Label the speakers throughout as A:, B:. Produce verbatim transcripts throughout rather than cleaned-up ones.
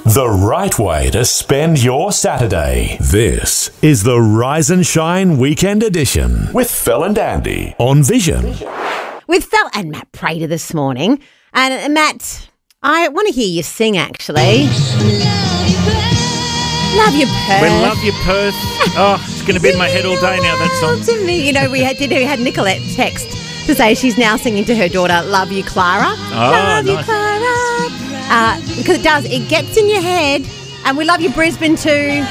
A: The right way to spend your Saturday. This is the Rise and Shine Weekend Edition with Phil and Andy on Vision.
B: With Phil and Matt Prater this morning. And uh, Matt, I want to hear you sing, actually. Love you, Perth.
C: We love you, Perth. Oh, it's going to be in my head all day now, that song.
B: To me, you know, we had, did, we had Nicolette text to say she's now singing to her daughter, Love You, Clara.
C: Oh,
B: love
C: nice.
B: you, Clara. Uh, because it does, it gets in your head. And we love you, Brisbane, too.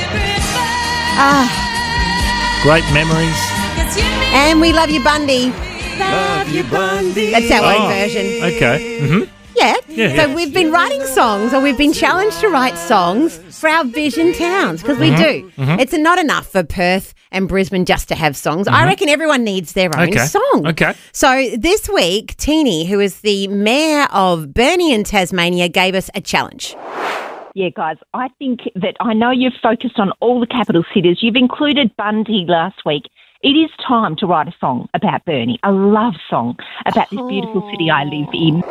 B: Ah.
C: Great memories.
B: And we love you, Bundy.
C: Love you, Bundy.
B: That's our
C: oh,
B: own version.
C: Okay. Mm-hmm.
B: Yeah.
C: Yeah,
B: So
C: yeah.
B: we've been writing songs, or we've been challenged to write songs for our vision towns, because we do.
C: Mm-hmm.
B: It's not enough for Perth and Brisbane just to have songs. I reckon everyone needs their own
C: Okay.
B: song.
C: Okay.
B: So this week, Teeny, who is the mayor of Burnie in Tasmania, gave us a challenge.
D: Yeah, guys, I think that I know you've focused on all the capital cities. You've included Bundy last week. It is time to write a song about Burnie, a love song about this beautiful city I live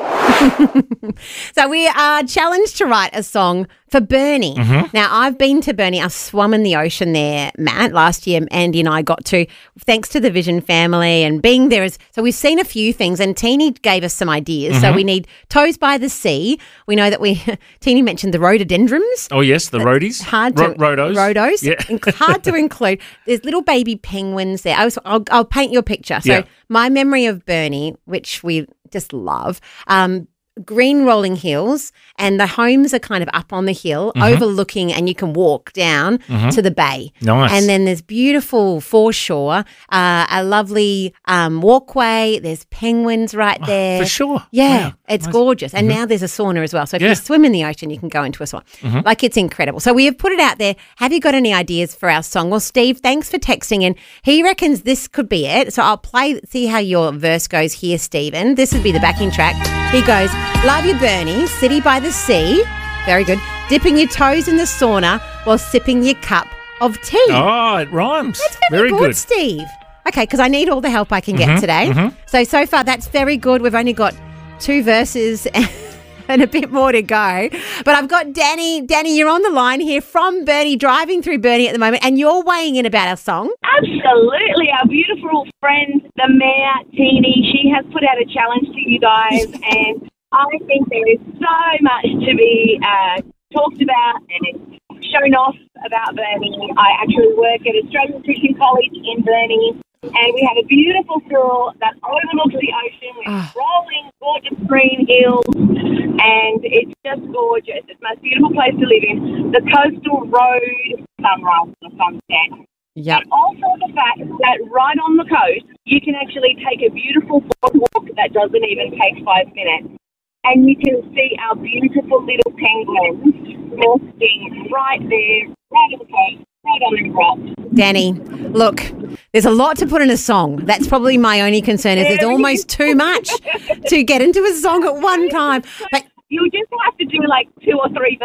D: in.
B: So we are challenged to write a song for Burnie.
C: Mm-hmm.
B: Now, I've been to Burnie. I swum in the ocean there, Matt. Last year, Andy and I got to, thanks to the Vision family and being there. Is, so we've seen a few things, and Teeny gave us some ideas.
C: Mm-hmm.
B: So we need Toes by the Sea. We know that we, Teeny mentioned the rhododendrons.
C: Oh, yes, the roadies.
B: Hard to
C: Ro- Rodos.
B: Rodos.
C: Yeah.
B: Inc- hard to include. There's little baby penguins there. I was, I'll, I'll paint you a picture. So
C: Yeah.
B: my memory of Burnie, which we just love, um, green rolling hills, and the homes are kind of up on the hill, overlooking, and you can walk down to the bay.
C: Nice.
B: And then there's beautiful foreshore, uh, a lovely um, walkway. There's penguins right there.
C: For sure.
B: Yeah,
C: Wow.
B: it's
C: Nice.
B: gorgeous. And now there's a sauna as well. So if
C: Yeah.
B: you swim in the ocean, you can go into a sauna. Like, it's incredible. So we have put it out there. Have you got any ideas for our song? Well, Steve, thanks for texting in. He reckons this could be it. So I'll play, see how your verse goes here, Stephen. This would be the backing track. He goes, love you, Burnie, city by the sea. Very good. Dipping your toes in the sauna while sipping your cup of tea.
C: Oh, it rhymes.
B: That's very, good,
C: good.
B: Steve. Okay, because I need all the help I can get today. So, so far, that's very good. We've only got two verses and a bit more to go. But I've got Danny. Danny, you're on the line here from Burnie, driving through Burnie at the moment, and you're weighing in about our song.
E: Absolutely. Our beautiful friend, the Mayor, Teeny, she has put out a challenge to you guys, and I think there is so much to be uh, talked about and shown off about Burnie. I actually work at Australian Christian College in Burnie, and we have a beautiful school that overlooks the ocean with
B: Oh.
E: rolling, gorgeous green hills, and it's just gorgeous. It's the most beautiful place to live in. The coastal road, sunrise and sunset.
B: Yep.
E: And also the fact that right on the coast, you can actually take a beautiful boardwalk that doesn't even take five minutes. And you can see our beautiful little penguins nesting right there, right on the coast, right on the rocks.
B: Danny, look, there's a lot to put in a song. That's probably my only concern, is there's almost too much to get into a song at one time. But
E: You'll just have to do like two or three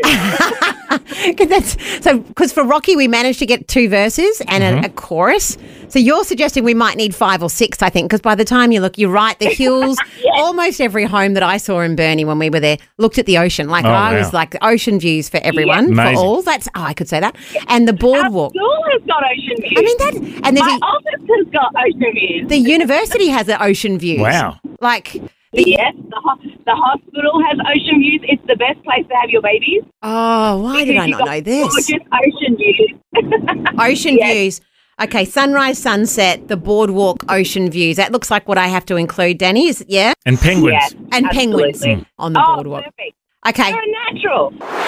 E: verses.
B: Cause that's, so, because for Rocky, we managed to get two verses and a, a chorus. So you're suggesting we might need five or six, I think, because by the time you look, you're right, the hills, almost every home that I saw in Burnie when we were there looked at the ocean. Like,
C: Oh,
B: I
C: wow.
B: was like, the ocean views for everyone, for
C: Amazing.
B: all. That's, oh, I could say that. And the
E: Our
B: boardwalk.
E: school has got ocean views.
B: I mean, that, and there's
E: My
B: a,
E: office has got ocean views.
B: the university has an ocean views.
C: Wow.
B: Like, the,
E: Yes, the, ho- the hospital has ocean views. It's the best place to have your babies.
B: oh, why did I
E: Because
B: not
E: you've
B: know
E: got
B: this?
E: Gorgeous ocean views.
B: Ocean
E: Yes.
B: views. Okay, sunrise, sunset, the boardwalk, ocean views. That looks like what I have to include, Danny, is yeah?
C: And penguins.
E: Yes,
B: And penguins
E: absolutely.
B: on the
E: Oh,
B: boardwalk.
E: perfect.
B: Okay.
E: You're a natural.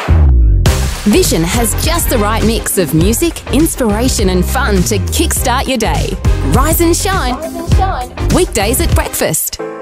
F: Vision has just the right mix of music, inspiration and fun to kickstart your day. Rise and shine. Rise and shine. Weekdays at breakfast.